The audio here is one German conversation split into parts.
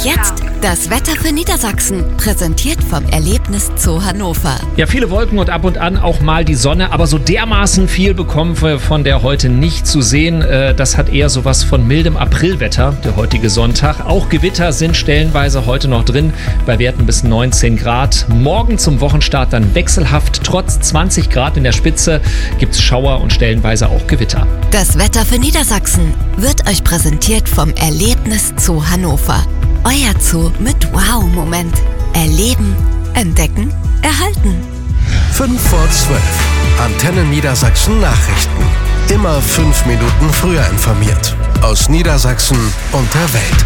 jetzt das Wetter für Niedersachsen, präsentiert vom Erlebnis Zoo Hannover. Ja, viele Wolken und ab und an auch mal die Sonne, aber so dermaßen viel bekommen wir von der heute nicht zu sehen. Das hat eher sowas von mildem Aprilwetter, der heutige Sonntag. Auch Gewitter sind stellenweise heute noch drin, bei Werten bis 19 Grad. Morgen zum Wochenstart dann wechselhaft. Trotz 20 Grad in der Spitze gibt es Schauer und stellenweise auch Gewitter. Das Wetter für Niedersachsen wird euch präsentiert vom Erlebnis Zoo Hannover. Euer Zoo mit Wow-Moment. Erleben, entdecken, erhalten. 5 vor 12. Antenne Niedersachsen Nachrichten. Immer 5 Minuten früher informiert. Aus Niedersachsen und der Welt.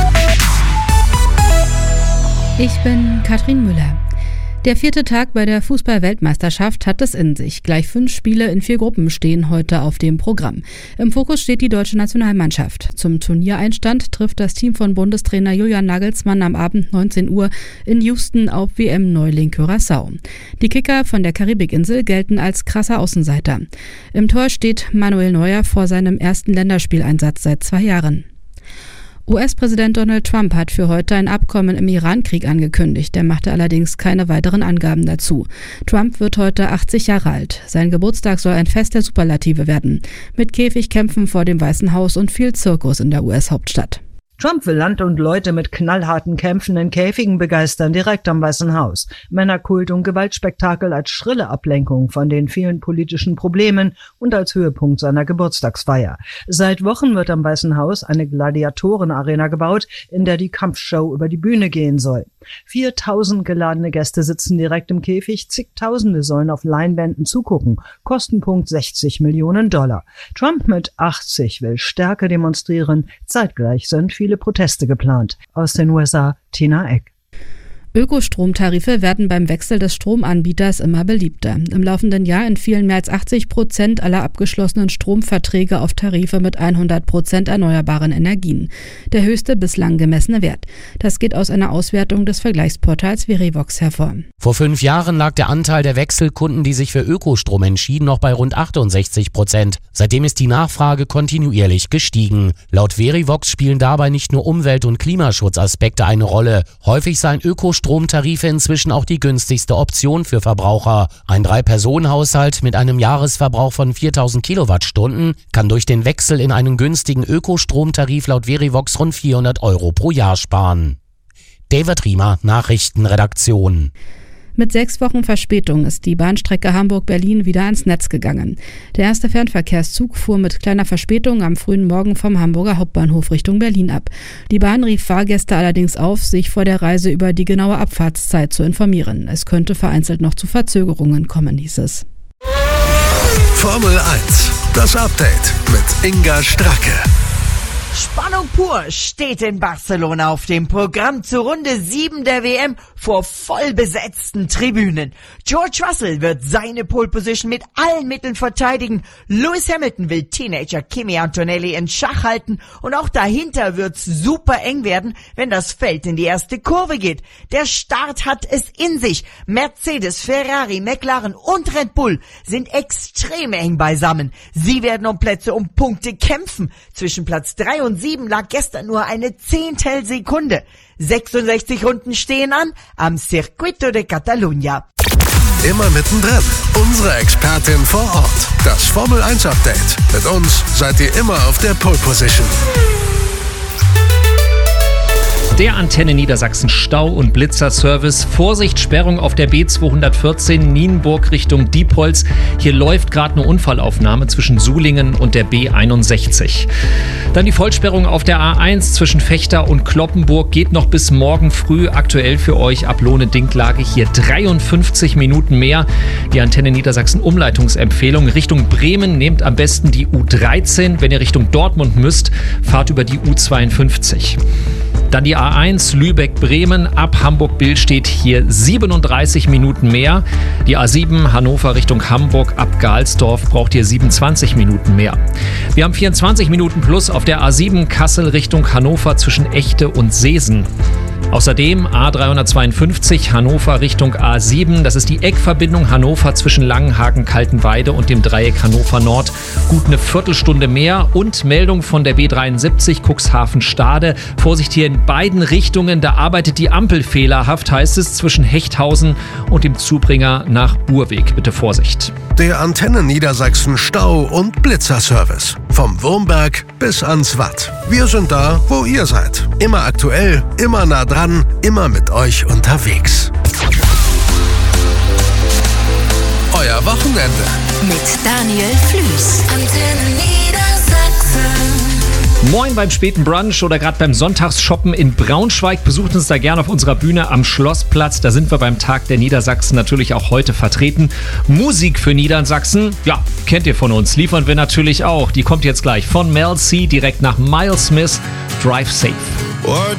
Ich bin Katrin Müller. Der 4. Tag bei der Fußball-Weltmeisterschaft hat es in sich. Gleich 5 Spiele in 4 Gruppen stehen heute auf dem Programm. Im Fokus steht die deutsche Nationalmannschaft. Zum Turniereinstand trifft das Team von Bundestrainer Julian Nagelsmann am Abend 19 Uhr in Houston auf WM-Neuling Curaçao. Die Kicker von der Karibikinsel gelten als krasser Außenseiter. Im Tor steht Manuel Neuer vor seinem ersten Länderspieleinsatz seit 2 Jahren. US-Präsident Donald Trump hat für heute ein Abkommen im Iran-Krieg angekündigt. Er machte allerdings keine weiteren Angaben dazu. Trump wird heute 80 Jahre alt. Sein Geburtstag soll ein Fest der Superlative werden. Mit Käfigkämpfen vor dem Weißen Haus und viel Zirkus in der US-Hauptstadt. Trump will Land und Leute mit knallharten Kämpfen in Käfigen begeistern, direkt am Weißen Haus. Männerkult und Gewaltspektakel als schrille Ablenkung von den vielen politischen Problemen und als Höhepunkt seiner Geburtstagsfeier. Seit Wochen wird am Weißen Haus eine Gladiatorenarena gebaut, in der die Kampfshow über die Bühne gehen soll. 4.000 geladene Gäste sitzen direkt im Käfig, zigtausende sollen auf Leinwänden zugucken. Kostenpunkt $60 Millionen. Trump mit 80 will Stärke demonstrieren, zeitgleich sind viele Proteste geplant. Aus den USA, Tina Eck. Ökostromtarife werden beim Wechsel des Stromanbieters immer beliebter. Im laufenden Jahr entfielen mehr als 80% aller abgeschlossenen Stromverträge auf Tarife mit 100% erneuerbaren Energien. Der höchste bislang gemessene Wert. Das geht aus einer Auswertung des Vergleichsportals Verivox hervor. Vor 5 Jahren lag der Anteil der Wechselkunden, die sich für Ökostrom entschieden, noch bei rund 68%. Seitdem ist die Nachfrage kontinuierlich gestiegen. Laut Verivox spielen dabei nicht nur Umwelt- und Klimaschutzaspekte eine Rolle. Häufig seien Ökostromtarife inzwischen auch die günstigste Option für Verbraucher. Ein 3-Personen-Haushalt mit einem Jahresverbrauch von 4.000 Kilowattstunden kann durch den Wechsel in einen günstigen Ökostromtarif laut Verivox rund 400 € pro Jahr sparen. David Riemer, Nachrichtenredaktion. Mit 6 Wochen Verspätung ist die Bahnstrecke Hamburg-Berlin wieder ans Netz gegangen. Der erste Fernverkehrszug fuhr mit kleiner Verspätung am frühen Morgen vom Hamburger Hauptbahnhof Richtung Berlin ab. Die Bahn rief Fahrgäste allerdings auf, sich vor der Reise über die genaue Abfahrtszeit zu informieren. Es könnte vereinzelt noch zu Verzögerungen kommen, hieß es. Formel 1, das Update mit Inga Stracke. Spannung pur steht in Barcelona auf dem Programm zur Runde 7 der WM vor voll besetzten Tribünen. George Russell wird seine Pole Position mit allen Mitteln verteidigen. Lewis Hamilton will Teenager Kimi Antonelli in Schach halten und auch dahinter wird's super eng werden, wenn das Feld in die erste Kurve geht. Der Start hat es in sich. Mercedes, Ferrari, McLaren und Red Bull sind extrem eng beisammen. Sie werden um Plätze, um Punkte kämpfen. Zwischen Platz 3 und 7 lag gestern nur eine Zehntelsekunde. 66 Runden stehen an am Circuito de Catalunya. Immer mittendrin. Unsere Expertin vor Ort. Das Formel 1 Update. Mit uns seid ihr immer auf der Pole Position. Der Antenne Niedersachsen Stau- und Blitzerservice. Vorsicht, Sperrung auf der B214 Nienburg Richtung Diepholz. Hier läuft gerade eine Unfallaufnahme zwischen Sulingen und der B61. Dann die Vollsperrung auf der A1 zwischen Vechta und Cloppenburg geht noch bis morgen früh. Aktuell für euch ab Lohne-Dinklage hier 53 Minuten mehr. Die Antenne Niedersachsen Umleitungsempfehlung Richtung Bremen. Nehmt am besten die U13. Wenn ihr Richtung Dortmund müsst, fahrt über die U52. Dann die A1 Lübeck-Bremen ab Hamburg-Billstedt hier 37 Minuten mehr. Die A7 Hannover Richtung Hamburg ab Galsdorf braucht ihr 27 Minuten mehr. Wir haben 24 Minuten plus auf der A7 Kassel Richtung Hannover zwischen Echte und Seesen. Außerdem A352 Hannover Richtung A7. Das ist die Eckverbindung Hannover zwischen Langenhagen-Kaltenweide und dem Dreieck Hannover Nord. Gut eine Viertelstunde mehr. Und Meldung von der B73 Cuxhaven-Stade. Vorsicht hier in beiden Richtungen. Da arbeitet die Ampel fehlerhaft, heißt es, zwischen Hechthausen und dem Zubringer nach Burweg. Bitte Vorsicht. Der Antenne Niedersachsen Stau- und Blitzerservice. Vom Wurmberg bis ans Watt. Wir sind da, wo ihr seid. Immer aktuell, immer nah dran, immer mit euch unterwegs. Euer Wochenende. Mit Daniel Flüß. Antenne Niedersachsen. Moin beim späten Brunch oder gerade beim Sonntagsshoppen in Braunschweig. Besucht uns da gerne auf unserer Bühne am Schlossplatz. Da sind wir beim Tag der Niedersachsen natürlich auch heute vertreten. Musik für Niedersachsen, ja, kennt ihr von uns. Liefern wir natürlich auch. Die kommt jetzt gleich von Mel C direkt nach Miles Smith. Drive Safe. What